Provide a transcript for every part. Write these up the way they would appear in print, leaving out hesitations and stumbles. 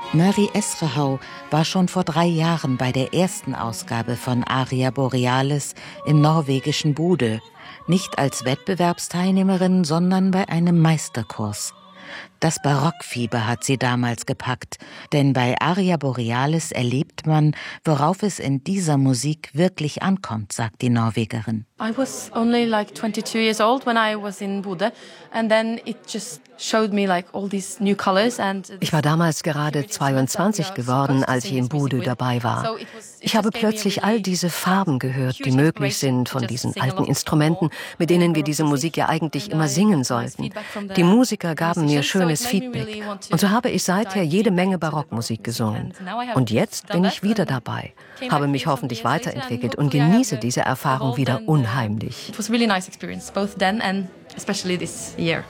Murray Esrehau war schon vor 3 Jahren bei der ersten Ausgabe von Aria Borealis im norwegischen Bodø, nicht als Wettbewerbsteilnehmerin, sondern bei einem Meisterkurs. Das Barockfieber hat sie damals gepackt, denn bei Aria Borealis erlebt man, worauf es in dieser Musik wirklich ankommt, sagt die Norwegerin. I was only like 22 years old when I was in Bodø, and then it just showed me like all these new colors and Ich war damals gerade 22 geworden, als ich in Bodø dabei war. Ich habe plötzlich all diese Farben gehört, die möglich sind von diesen alten Instrumenten, mit denen wir diese Musik ja eigentlich immer singen sollten. Die Musiker gaben mir schönes Feedback. Und so habe ich seither jede Menge Barockmusik gesungen. Und jetzt bin ich wieder dabei, habe mich hoffentlich weiterentwickelt und genieße diese Erfahrung wieder unheimlich. It was a really nice experience, both then and especially this year.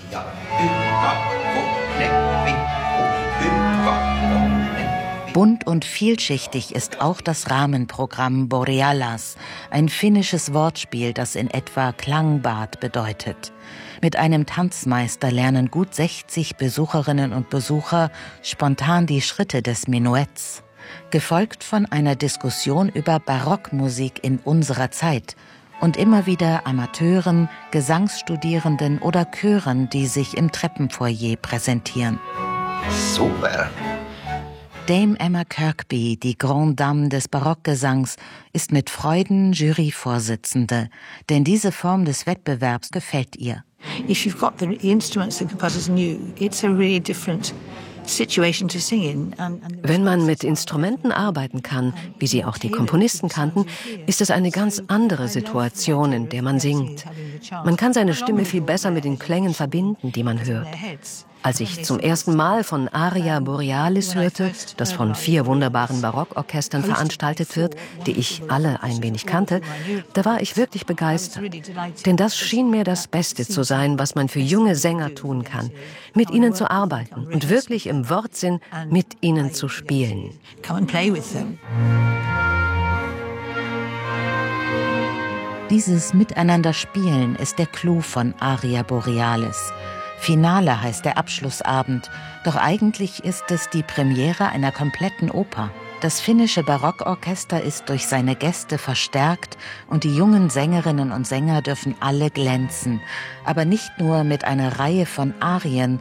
Bunt und vielschichtig ist auch das Rahmenprogramm Borealas, ein finnisches Wortspiel, das in etwa Klangbad bedeutet. Mit einem Tanzmeister lernen gut 60 Besucherinnen und Besucher spontan die Schritte des Menuetts, gefolgt von einer Diskussion über Barockmusik in unserer Zeit und immer wieder Amateuren, Gesangsstudierenden oder Chören, die sich im Treppenfoyer präsentieren. Super! Dame Emma Kirkby, die Grande Dame des Barockgesangs, ist mit Freuden Juryvorsitzende, denn diese Form des Wettbewerbs gefällt ihr. If you've got the instruments the composers knew, it's a really different situation to sing in. Wenn man mit Instrumenten arbeiten kann, wie sie auch die Komponisten kannten, ist es eine ganz andere Situation, in der man singt. Man kann seine Stimme viel besser mit den Klängen verbinden, die man hört. Als ich zum ersten Mal von Aria Borealis hörte, das von 4 wunderbaren Barockorchestern veranstaltet wird, die ich alle ein wenig kannte, da war ich wirklich begeistert. Denn das schien mir das Beste zu sein, was man für junge Sänger tun kann, mit ihnen zu arbeiten und wirklich im Wortsinn mit ihnen zu spielen. Dieses Miteinander-Spielen ist der Clou von Aria Borealis. Finale heißt der Abschlussabend, doch eigentlich ist es die Premiere einer kompletten Oper. Das finnische Barockorchester ist durch seine Gäste verstärkt und die jungen Sängerinnen und Sänger dürfen alle glänzen. Aber nicht nur mit einer Reihe von Arien,